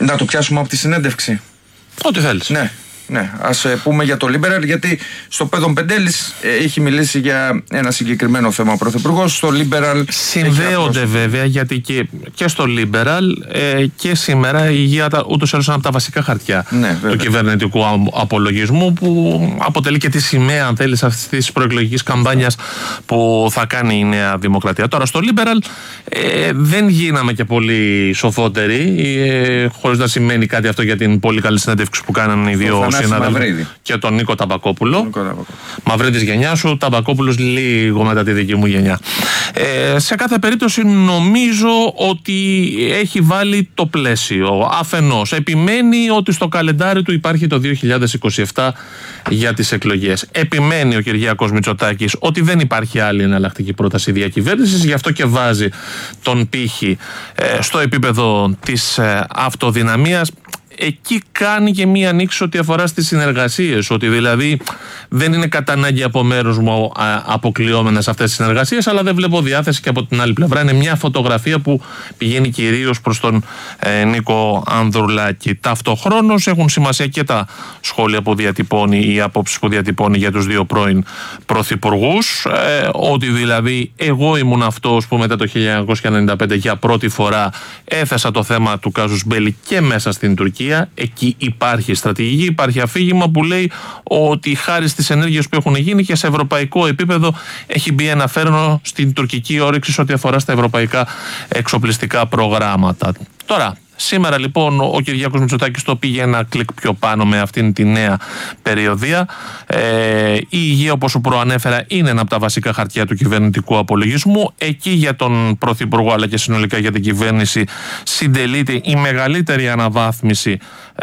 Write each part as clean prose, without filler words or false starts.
Να το πιάσουμε από τη συνέντευξη. Ό,τι θέλεις. Ναι, ας πούμε για το Liberal, γιατί στο Πέδον Πεντέλης έχει μιλήσει για ένα συγκεκριμένο θέμα ο Πρωθυπουργός. Στο Liberal συνδέονται βέβαια, γιατί και στο Liberal και σήμερα η υγεία ούτως ή άλλως είναι από τα βασικά χαρτιά του κυβερνητικού απολογισμού, που αποτελεί και τη σημαία, αν θέλεις, αυτής της προεκλογικής καμπάνιας που θα κάνει η Νέα Δημοκρατία. Τώρα στο Liberal δεν γίναμε και πολύ σοφότεροι, χωρίς να σημαίνει κάτι αυτό για την πολύ καλή συνέντευξη που κάνανε οι δύο συναδέλφοι και τον Νίκο Ταμπακόπουλο. Μαυρίδης γενιά σου, Ταμπακόπουλος λίγο μετά τη δική μου γενιά. Σε κάθε περίπτωση νομίζω ότι έχει βάλει το πλαίσιο. Αφενός επιμένει ότι στο καλεντάρι του υπάρχει το 2027 για τις εκλογές. Επιμένει ο Κυριάκος Μητσοτάκης ότι δεν υπάρχει άλλη εναλλακτική πρόταση διακυβέρνησης, γι' αυτό και βάζει τον πύχη στο επίπεδο της αυτοδυναμίας. Εκεί κάνει και μία ανοίξη ό,τι αφορά στις συνεργασίες, ότι δηλαδή δεν είναι κατά ανάγκη από μέρος μου αποκλειόμενες αυτές τις συνεργασίες, αλλά δεν βλέπω διάθεση και από την άλλη πλευρά. Είναι μια φωτογραφία που πηγαίνει κυρίως προς τον Νίκο Ανδρουλάκη. Ταυτοχρόνως έχουν σημασία και τα σχόλια που διατυπώνει, οι απόψεις που διατυπώνει για τους δύο πρώην πρωθυπουργούς, ότι δηλαδή εγώ ήμουν αυτός που μετά το 1995 για πρώτη φορά έθεσα το θέμα του κάζους μπέλι και μέσα στην Τουρκία. Εκεί υπάρχει στρατηγική, υπάρχει αφήγημα που λέει ότι χάρη στις ενέργειες που έχουν γίνει και σε ευρωπαϊκό επίπεδο έχει μπει ένα φέρνο στην τουρκική όρεξη σε ό,τι αφορά στα ευρωπαϊκά εξοπλιστικά προγράμματα. Τώρα, σήμερα λοιπόν ο Κυριάκος Μητσοτάκης το πήγε ένα κλικ πιο πάνω με αυτήν τη νέα περιοδία. Η υγεία, όπως σου προανέφερα, είναι ένα από τα βασικά χαρτιά του κυβερνητικού απολογισμού. Εκεί για τον Πρωθυπουργό αλλά και συνολικά για την κυβέρνηση συντελείται η μεγαλύτερη αναβάθμιση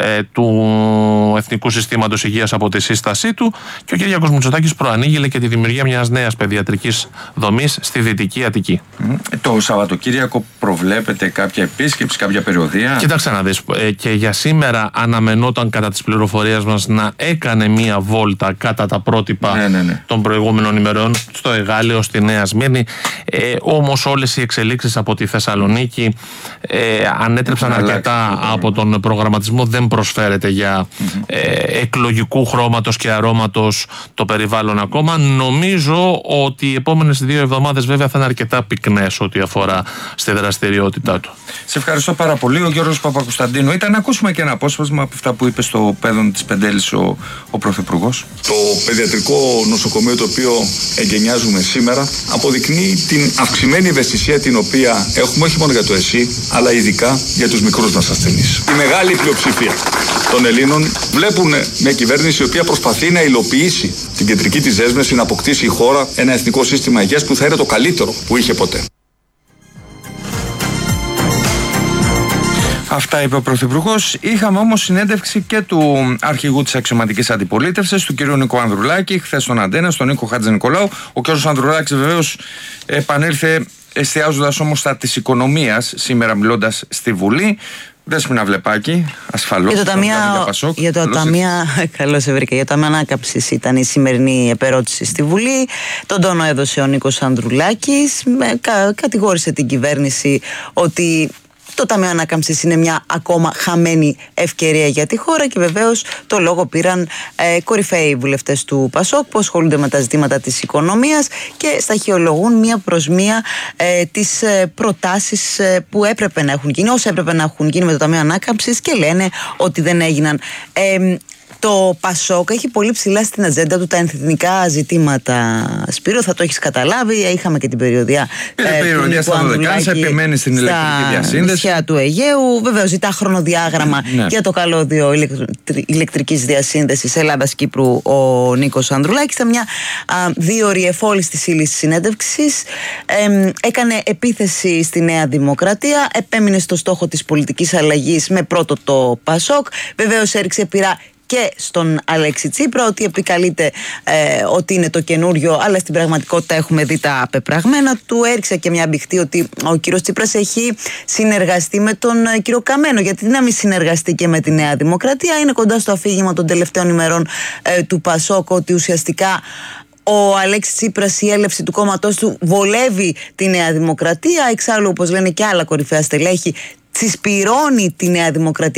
του Εθνικού Συστήματος Υγείας από τη σύστασή του, και ο Κυριάκος Μητσοτάκης προανήγγειλε και τη δημιουργία μιας νέας παιδιατρικής δομής στη Δυτική Αττική. Το Σαββατοκύριακο προβλέπεται κάποια επίσκεψη, κάποια περιοδία? Κοίταξε να δεις, και για σήμερα αναμενόταν κατά τις πληροφορίες μας να έκανε μία βόλτα κατά τα πρότυπα των προηγούμενων ημερών στο Εγάλεο, στη Νέα Σμύρνη. Όμως όλες οι εξελίξεις από τη Θεσσαλονίκη ανέτρεψαν αρκετά από τον προγραμματισμό. Δεν προσφέρεται για εκλογικού χρώματος και αρώματος το περιβάλλον ακόμα. Νομίζω ότι οι επόμενες 2 εβδομάδες βέβαια θα είναι αρκετά πυκνές ό,τι αφορά στη δραστηριότητά του. Σε ευχαριστώ πάρα πολύ. Ο Γιώργος Παπακοσταντίνου ήταν. Να ακούσουμε και ένα απόσπασμα από αυτά που είπε στο Πέδον της Πεντέλης ο Πρωθυπουργός. Το παιδιατρικό νοσοκομείο το οποίο εγκαινιάζουμε σήμερα αποδεικνύει την αυξημένη ευαισθησία την οποία έχουμε όχι μόνο για το ΕΣΥ, αλλά ειδικά για τους μικρούς μας ασθενείς. Η μεγάλη πλειοψηφία των Ελλήνων βλέπουν μια κυβέρνηση η οποία προσπαθεί να υλοποιήσει την κεντρική της δέσμευση να αποκτήσει η χώρα ένα εθνικό σύστημα υγείας που θα είναι το καλύτερο που είχε ποτέ. Αυτά είπε ο Πρωθυπουργός. Είχαμε όμως συνέντευξη και του αρχηγού της αξιωματικής αντιπολίτευσης, του κ. Νίκο Ανδρουλάκη, χθες στον Αντένα, στον Νίκο Χατζηνικολάου. Ο κ. Ανδρουλάκης βεβαίως επανήλθε εστιάζοντας όμως στα της οικονομίας, σήμερα μιλώντας στη Βουλή. Δέσποινα Βλεπάκη, ασφαλώς. Για το Ταμείο. Καλώς σε βρήκα. Για το Ταμείο Ανάκαμψης ήταν η σημερινή επερώτηση στη Βουλή. Τον τόνο έδωσε ο Νίκος Ανδρουλάκης. Κατηγόρησε την κυβέρνηση ότι το Ταμείο Ανάκαμψης είναι μια ακόμα χαμένη ευκαιρία για τη χώρα, και βεβαίως το λόγο πήραν κορυφαίοι βουλευτές του ΠΑΣΟΚ που ασχολούνται με τα ζητήματα της οικονομίας και σταχυολογούν μία προς μία τις προτάσεις που έπρεπε να έχουν γίνει, όσα έπρεπε να έχουν γίνει με το Ταμείο Ανάκαμψης, και λένε ότι δεν έγιναν. Το ΠΑΣΟΚ έχει πολύ ψηλά στην ατζέντα του τα εθνικά ζητήματα. Σπύρο, θα το έχεις καταλάβει. Είχαμε και την περιοδία του Νίκου Ανδρουλάκη επιμένει στην ηλεκτρική διασύνδεση. Στα του Αιγαίου. Βεβαίως ζητά χρονοδιάγραμμα για το καλώδιο ηλεκτρικής διασύνδεσης Ελλάδας-Κύπρου ο Νίκος Ανδρουλάκης. Ήταν μια 2ωρη εφόλης της ύλης συνέντευξης. Έκανε επίθεση στη Νέα Δημοκρατία. Επέμεινε στο στόχο της πολιτικής αλλαγής με πρώτο το ΠΑΣΟΚ. Βεβαίως έριξε πειρά και στον Αλέξη Τσίπρα, ότι επικαλείται ότι είναι το καινούριο, αλλά στην πραγματικότητα έχουμε δει τα πεπραγμένα του. Έριξε και μια μπηχτή ότι ο κύριος Τσίπρας έχει συνεργαστεί με τον κύριο Καμένο. Γιατί να μην συνεργαστεί και με τη Νέα Δημοκρατία? Είναι κοντά στο αφήγημα των τελευταίων ημερών του ΠΑΣΟΚ ότι ουσιαστικά ο Αλέξης Τσίπρας, η έλευση του κόμματός του βολεύει τη Νέα Δημοκρατία. Εξάλλου, όπως λένε και άλλα κορυφαία στελέχη, συσπυρώνει τη Νέα Δημοκρατία